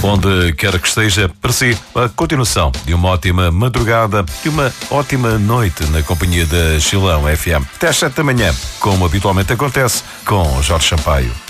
onde quer que esteja, para si, a continuação de uma ótima madrugada e uma ótima noite na companhia da Chilão FM. Até às 7 da manhã, como habitualmente acontece, com Jorge Sampaio.